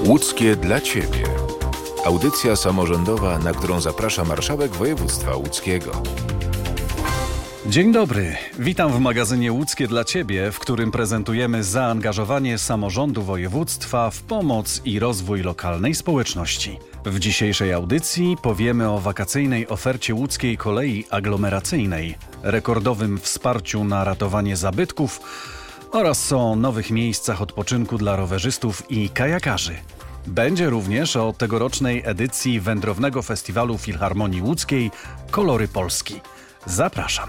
Łódzkie dla Ciebie. Audycja samorządowa, na którą zaprasza marszałek województwa łódzkiego. Dzień dobry, witam w magazynie Łódzkie dla Ciebie, w którym prezentujemy zaangażowanie samorządu województwa w pomoc i rozwój lokalnej społeczności. W dzisiejszej audycji powiemy o wakacyjnej ofercie łódzkiej kolei aglomeracyjnej, rekordowym wsparciu na ratowanie zabytków oraz o nowych miejscach odpoczynku dla rowerzystów i kajakarzy. Będzie również o tegorocznej edycji Wędrownego Festiwalu Filharmonii Łódzkiej Kolory Polski. Zapraszam.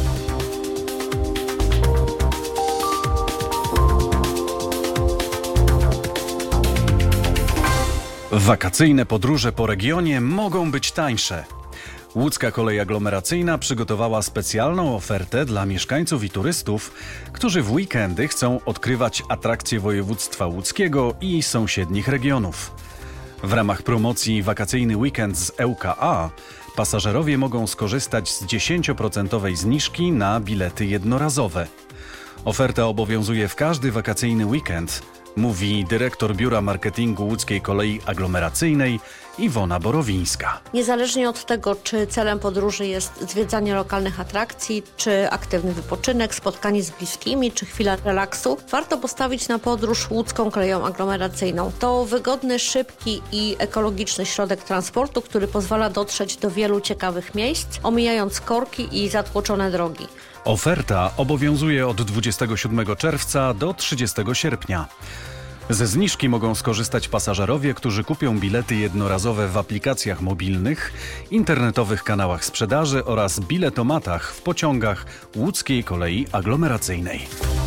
Wakacyjne podróże po regionie mogą być tańsze. Łódzka Kolej Aglomeracyjna przygotowała specjalną ofertę dla mieszkańców i turystów, którzy w weekendy chcą odkrywać atrakcje województwa łódzkiego i sąsiednich regionów. W ramach promocji Wakacyjny Weekend z ŁKA pasażerowie mogą skorzystać z 10% zniżki na bilety jednorazowe. Oferta obowiązuje w każdy wakacyjny weekend, mówi dyrektor Biura Marketingu Łódzkiej Kolei Aglomeracyjnej Iwona Borowińska. Niezależnie od tego, czy celem podróży jest zwiedzanie lokalnych atrakcji, czy aktywny wypoczynek, spotkanie z bliskimi, czy chwila relaksu, warto postawić na podróż Łódzką Koleją Aglomeracyjną. To wygodny, szybki i ekologiczny środek transportu, który pozwala dotrzeć do wielu ciekawych miejsc, omijając korki i zatłoczone drogi. Oferta obowiązuje od 27 czerwca do 30 sierpnia. Ze zniżki mogą skorzystać pasażerowie, którzy kupią bilety jednorazowe w aplikacjach mobilnych, internetowych kanałach sprzedaży oraz biletomatach w pociągach Łódzkiej Kolei Aglomeracyjnej.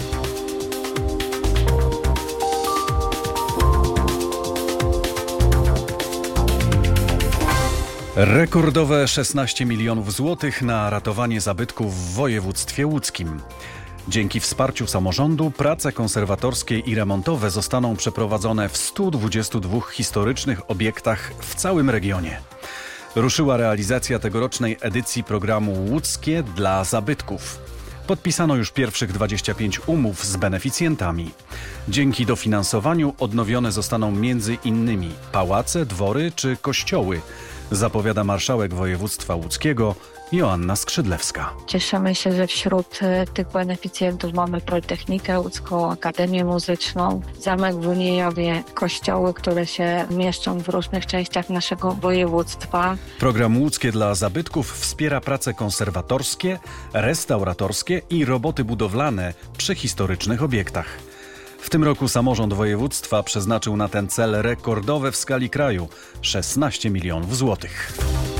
Rekordowe 16 milionów złotych na ratowanie zabytków w województwie łódzkim. Dzięki wsparciu samorządu prace konserwatorskie i remontowe zostaną przeprowadzone w 122 historycznych obiektach w całym regionie. Ruszyła realizacja tegorocznej edycji programu Łódzkie dla zabytków. Podpisano już pierwszych 25 umów z beneficjentami. Dzięki dofinansowaniu odnowione zostaną m.in. pałace, dwory czy kościoły, zapowiada marszałek województwa łódzkiego Joanna Skrzydlewska. Cieszymy się, że wśród tych beneficjentów mamy Politechnikę Łódzką, Akademię Muzyczną, Zamek w Uniejowie, kościoły, które się mieszczą w różnych częściach naszego województwa. Program Łódzkie dla zabytków wspiera prace konserwatorskie, restauratorskie i roboty budowlane przy historycznych obiektach. W tym roku samorząd województwa przeznaczył na ten cel rekordowe w skali kraju 16 milionów złotych.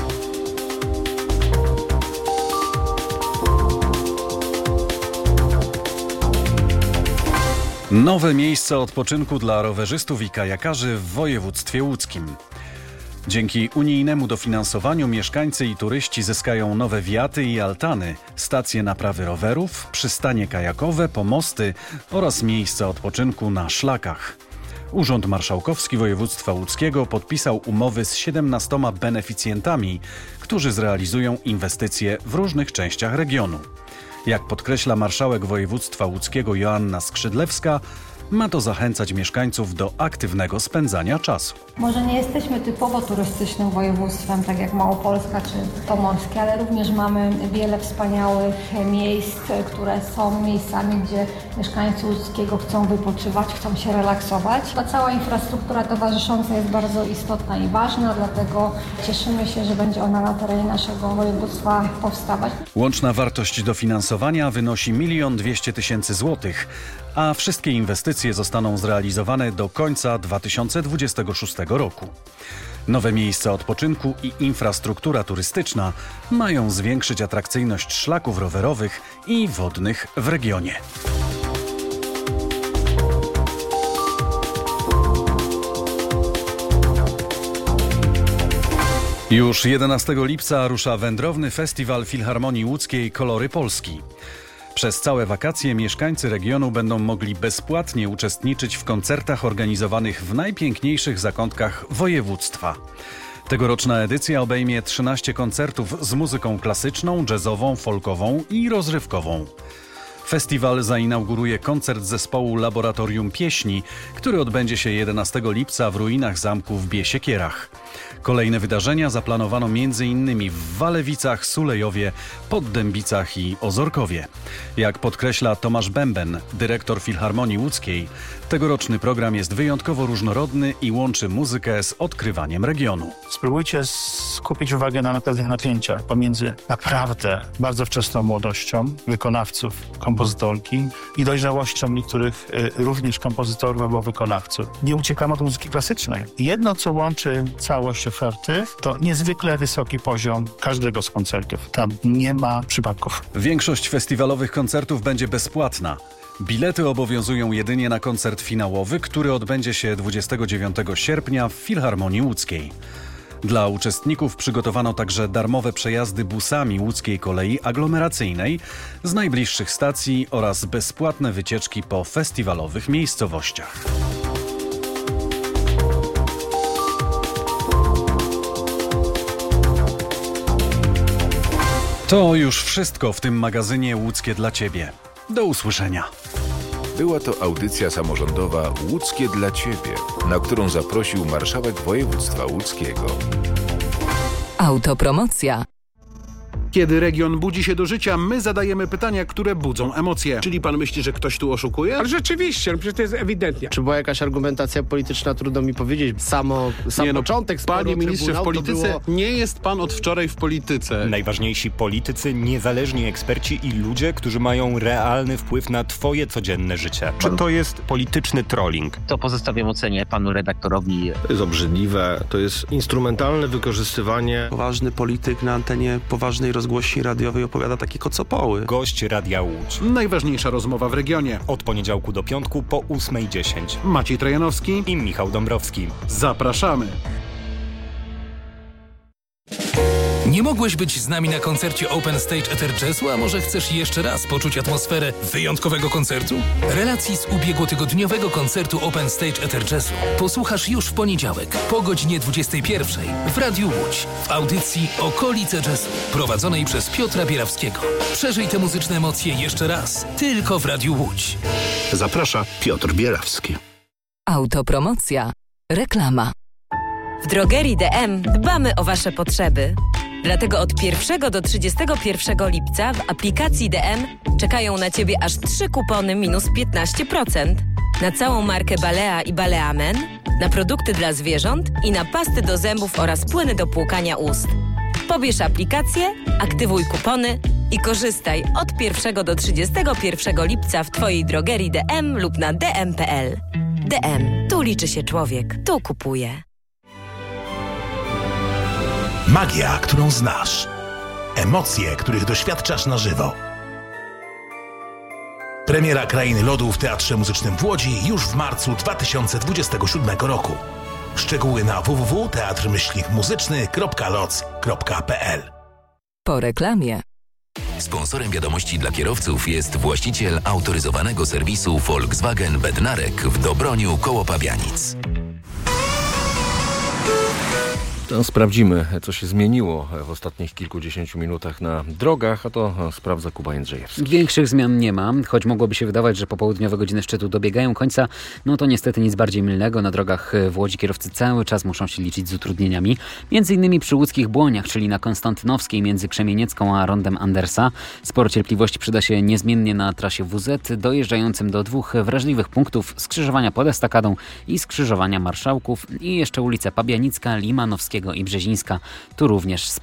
Nowe miejsca odpoczynku dla rowerzystów i kajakarzy w województwie łódzkim. Dzięki unijnemu dofinansowaniu mieszkańcy i turyści zyskają nowe wiaty i altany, stacje naprawy rowerów, przystanie kajakowe, pomosty oraz miejsca odpoczynku na szlakach. Urząd Marszałkowski Województwa Łódzkiego podpisał umowy z 17 beneficjentami, którzy zrealizują inwestycje w różnych częściach regionu. Jak podkreśla marszałek województwa łódzkiego Joanna Skrzydlewska, ma to zachęcać mieszkańców do aktywnego spędzania czasu. Może nie jesteśmy typowo turystycznym województwem, tak jak Małopolska czy Pomorskie, ale również mamy wiele wspaniałych miejsc, które są miejscami, gdzie mieszkańcy Łódzkiego chcą wypoczywać, chcą się relaksować. Ta cała infrastruktura towarzysząca jest bardzo istotna i ważna, dlatego cieszymy się, że będzie ona na terenie naszego województwa powstawać. Łączna wartość dofinansowania wynosi 1 200 000 złotych, a wszystkie inwestycje zostaną zrealizowane do końca 2026 roku. Nowe miejsca odpoczynku i infrastruktura turystyczna mają zwiększyć atrakcyjność szlaków rowerowych i wodnych w regionie. Już 11 lipca rusza Wędrowny Festiwal Filharmonii Łódzkiej Kolory Polski. Przez całe wakacje mieszkańcy regionu będą mogli bezpłatnie uczestniczyć w koncertach organizowanych w najpiękniejszych zakątkach województwa. Tegoroczna edycja obejmie 13 koncertów z muzyką klasyczną, jazzową, folkową i rozrywkową. Festiwal zainauguruje koncert zespołu Laboratorium Pieśni, który odbędzie się 11 lipca w ruinach zamku w Biesiekierach. Kolejne wydarzenia zaplanowano m.in. w Walewicach, Sulejowie, Poddębicach i Ozorkowie. Jak podkreśla Tomasz Bęben, dyrektor Filharmonii Łódzkiej, tegoroczny program jest wyjątkowo różnorodny i łączy muzykę z odkrywaniem regionu. Spróbujcie skupić uwagę na pewnych napięciach pomiędzy naprawdę bardzo wczesną młodością wykonawców, kompozytorki i dojrzałością niektórych również kompozytorów albo wykonawców. Nie uciekamy od muzyki klasycznej. Jedno, co łączy całość oferty, to niezwykle wysoki poziom każdego z koncertów. Tam nie ma przypadków. Większość festiwalowych koncertów będzie bezpłatna. Bilety obowiązują jedynie na koncert finałowy, który odbędzie się 29 sierpnia w Filharmonii Łódzkiej. Dla uczestników przygotowano także darmowe przejazdy busami łódzkiej kolei aglomeracyjnej z najbliższych stacji oraz bezpłatne wycieczki po festiwalowych miejscowościach. To już wszystko w tym magazynie Łódzkie dla Ciebie. Do usłyszenia. Była to audycja samorządowa Łódzkie dla Ciebie, na którą zaprosił marszałek województwa łódzkiego. Autopromocja. Kiedy region budzi się do życia, my zadajemy pytania, które budzą emocje. Czyli pan myśli, że ktoś tu oszukuje? Ale rzeczywiście, przecież to jest ewidentnie. Czy była jakaś argumentacja polityczna, trudno mi powiedzieć. Sam początek sporu. Panie ministrze, w polityce było... nie jest pan od wczoraj w polityce. Najważniejsi politycy, niezależni eksperci i ludzie, którzy mają realny wpływ na twoje codzienne życie. Czy to jest polityczny trolling? To pozostawiam ocenie panu redaktorowi. To jest obrzydliwe, to jest instrumentalne wykorzystywanie. Poważny polityk na antenie poważnej rozgłośni radiowej opowiada takie kocopoły. Gość Radia Łódź. Najważniejsza rozmowa w regionie. Od poniedziałku do piątku po 8:10. Maciej Trojanowski i Michał Dąbrowski. Zapraszamy. Nie mogłeś być z nami na koncercie Open Stage Ether Jazzu, a może chcesz jeszcze raz poczuć atmosferę wyjątkowego koncertu? Relacji z ubiegłotygodniowego koncertu Open Stage Ether Jazzu posłuchasz już w poniedziałek po godzinie 21 w Radiu Łódź w audycji Okolice Jazzu prowadzonej przez Piotra Bierawskiego. Przeżyj te muzyczne emocje jeszcze raz, tylko w Radiu Łódź. Zaprasza Piotr Bierawski. Autopromocja. Reklama. W drogerii DM dbamy o Wasze potrzeby. Dlatego od 1 do 31 lipca w aplikacji DM czekają na Ciebie aż 3 kupony minus 15%. Na całą markę Balea i Balea Men, na produkty dla zwierząt i na pasty do zębów oraz płyny do płukania ust. Pobierz aplikację, aktywuj kupony i korzystaj od 1 do 31 lipca w Twojej drogerii DM lub na dm.pl. DM. Tu liczy się człowiek. Tu kupuje. Magia, którą znasz. Emocje, których doświadczasz na żywo. Premiera Krainy Lodu w Teatrze Muzycznym w Łodzi już w marcu 2027 roku. Szczegóły na www.teatr-muzyczny.loc.pl. Po reklamie. Sponsorem wiadomości dla kierowców jest właściciel autoryzowanego serwisu Volkswagen Bednarek w Dobroniu koło Pabianic. To sprawdzimy, co się zmieniło w ostatnich kilkudziesięciu minutach na drogach, a to sprawdza Kuba Jędrzejewski. Większych zmian nie ma, choć mogłoby się wydawać, że popołudniowe godziny szczytu dobiegają końca, no to niestety nic bardziej mylnego. Na drogach w Łodzi kierowcy cały czas muszą się liczyć z utrudnieniami. Między innymi przy łódzkich Błoniach, czyli na Konstantynowskiej między Krzemieniecką a rondem Andersa. Sporo cierpliwości przyda się niezmiennie na trasie WZ, dojeżdżającym do 2 wrażliwych punktów: skrzyżowania pod Estakadą i skrzyżowania Marszałków, i jeszcze ulice Pabianicka, Limanowskiego i Brzezińska. Tu również